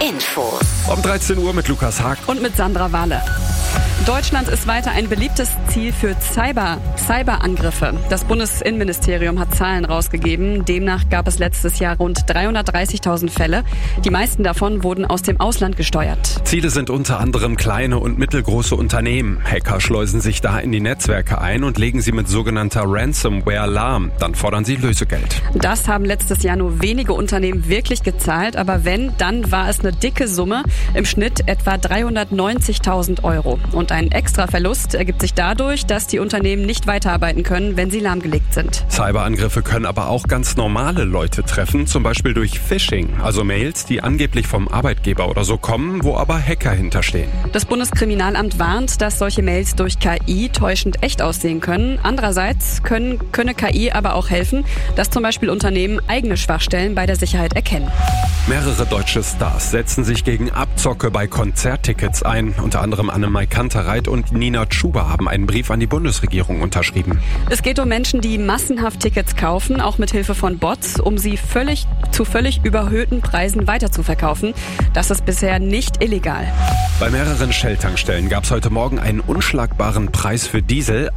Infos. Um 13 Uhr mit Lukas Haag und mit Sandra Wahle. Deutschland ist weiter ein beliebtes Ziel für Cyberangriffe. Das Bundesinnenministerium hat Zahlen rausgegeben. Demnach gab es letztes Jahr rund 330.000 Fälle. Die meisten davon wurden aus dem Ausland gesteuert. Ziele sind unter anderem kleine und mittelgroße Unternehmen. Hacker schleusen sich da in die Netzwerke ein und legen sie mit sogenannter Ransomware lahm. Dann fordern sie Lösegeld. Das haben letztes Jahr nur wenige Unternehmen wirklich gezahlt. Aber wenn, dann war es eine dicke Summe. Im Schnitt etwa 390.000 Euro. Und ein Extraverlust ergibt sich dadurch, dass die Unternehmen nicht weiterarbeiten können, wenn sie lahmgelegt sind. Cyberangriffe können aber auch ganz normale Leute treffen, zum Beispiel durch Phishing, also Mails, die angeblich vom Arbeitgeber oder so kommen, wo aber Hacker hinterstehen. Das Bundeskriminalamt warnt, dass solche Mails durch KI täuschend echt aussehen können. Andererseits könne KI aber auch helfen, dass zum Beispiel Unternehmen eigene Schwachstellen bei der Sicherheit erkennen. Mehrere deutsche Stars setzen sich gegen Abzocke bei Konzerttickets ein. Unter anderem Annemai Kantereit und Nina Chuba haben einen Brief an die Bundesregierung unterschrieben. Es geht um Menschen, die massenhaft Tickets kaufen, auch mit Hilfe von Bots, um sie zu völlig überhöhten Preisen weiterzuverkaufen. Das ist bisher nicht illegal. Bei mehreren Shell-Tankstellen gab es heute Morgen einen unschlagbaren Preis für Diesel.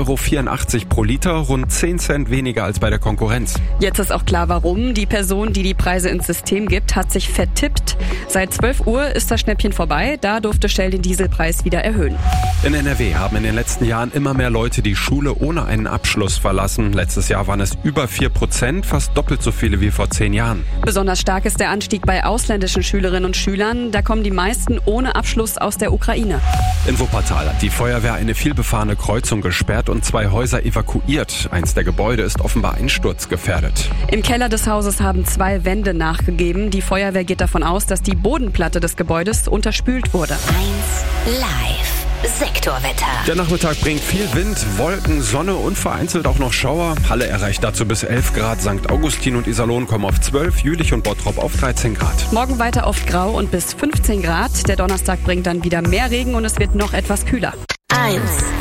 1,84 € pro Liter, rund 10 Cent weniger als bei der Konkurrenz. Jetzt ist auch klar, warum. Die Person, die die Preise ins System gibt, hat sich vertippt. Seit 12 Uhr ist das Schnäppchen vorbei. Da durfte Shell den Dieselpreis wieder erhöhen. In NRW haben in den letzten Jahren immer mehr Leute die Schule ohne einen Abschluss verlassen. Letztes Jahr waren es über 4%, fast doppelt so viele wie vor 10 Jahren. Besonders stark ist der Anstieg bei ausländischen Schülerinnen und Schülern. Da kommen die meisten ohne Abschluss aus der Ukraine. In Wuppertal hat die Feuerwehr eine vielbefahrene Kreuzung gesperrt und 2 Häuser evakuiert. Eins der Gebäude ist offenbar einsturzgefährdet. Im Keller des Hauses haben 2 Wände nachgegeben. Die Feuerwehr geht davon aus, dass die Bodenplatte des Gebäudes unterspült wurde. 1 Live. Sektorwetter. Der Nachmittag bringt viel Wind, Wolken, Sonne und vereinzelt auch noch Schauer. Halle erreicht dazu bis 11 Grad. St. Augustin und Iserlohn kommen auf 12, Jülich und Bottrop auf 13 Grad. Morgen weiter oft grau und bis 15 Grad. Der Donnerstag bringt dann wieder mehr Regen und es wird noch etwas kühler. 1